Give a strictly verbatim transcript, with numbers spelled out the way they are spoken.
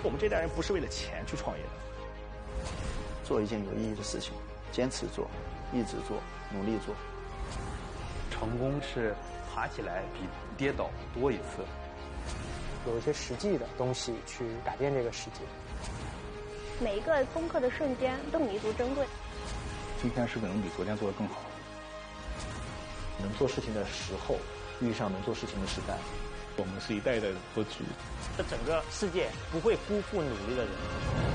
我们这代人不是为了钱去创业的， 做一件有意义的事情，坚持做，一直做，努力做。 成功是爬起来比跌倒多一次。 有一些实际的东西去改变这个世界。 每一个攻克的瞬间都弥足珍贵。 今天是不是能比昨天做得更好？ 能做事情的时候遇上能做事情的时代。 我们是一代的博主， 这整个世界不会辜负努力的人。